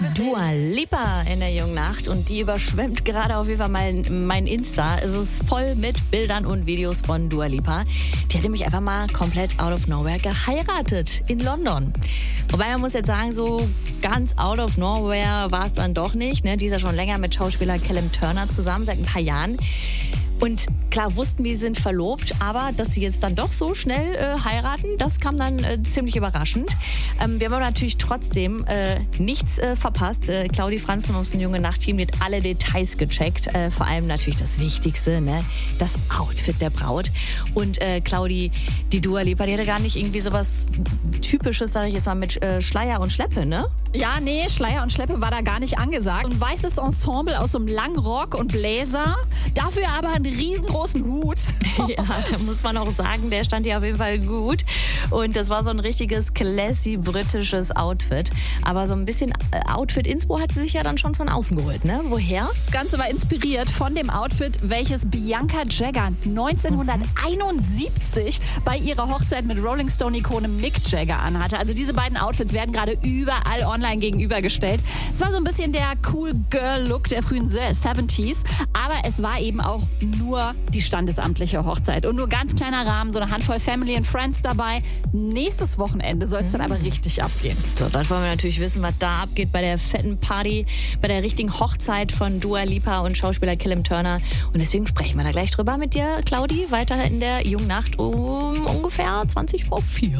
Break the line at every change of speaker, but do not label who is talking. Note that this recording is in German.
Dua Lipa in der jungen Nacht und die überschwemmt gerade auf jeden Fall mein Insta. Es ist voll mit Bildern und Videos von Dua Lipa. Die hat nämlich einfach mal komplett out of nowhere geheiratet in London. Wobei man muss jetzt sagen, so ganz out of nowhere war es dann doch nicht. Ne? Die ist ja schon länger mit Schauspieler Callum Turner zusammen, seit ein paar Jahren. Und klar wussten wir, sie sind verlobt, aber dass sie jetzt dann doch so schnell heiraten, das kam dann ziemlich überraschend. Wir haben aber natürlich trotzdem nichts verpasst. Claudi Franzen aus dem Junge Nacht-Team hat alle Details gecheckt. Vor allem natürlich das Wichtigste, ne? Das Outfit der Braut. Und Claudi, die Dua Lipa, die hatte gar nicht irgendwie sowas Typisches, sage ich jetzt mal, mit Schleier und Schleppe, ne?
Ja, nee, Schleier und Schleppe war da gar nicht angesagt. Ein weißes Ensemble aus so einem langen Rock und Bläser. Dafür aber einen riesengroßen Hut.
Ja, da muss man auch sagen, der stand hier auf jeden Fall gut. Und das war so ein richtiges classy britisches Outfit. Aber so ein bisschen Outfit-Inspo hat sie sich ja dann schon von außen geholt, ne? Woher?
Das Ganze war inspiriert von dem Outfit, welches Bianca Jagger 1971 bei ihrer Hochzeit mit Rolling Stone-Ikone Mick Jagger anhatte. Also diese beiden Outfits werden gerade überall online gegenübergestellt. Es war so ein bisschen der Cool Girl Look der frühen 70s, aber es war eben auch nur die standesamtliche Hochzeit und nur ganz kleiner Rahmen, so eine Handvoll Family and Friends dabei. Nächstes Wochenende soll es dann aber richtig abgehen.
So, dann wollen wir natürlich wissen, was da abgeht bei der fetten Party, bei der richtigen Hochzeit von Dua Lipa und Schauspieler Callum Turner. Und deswegen sprechen wir da gleich drüber mit dir, Claudi, weiter in der jungen Nacht um ungefähr 20 vor 4.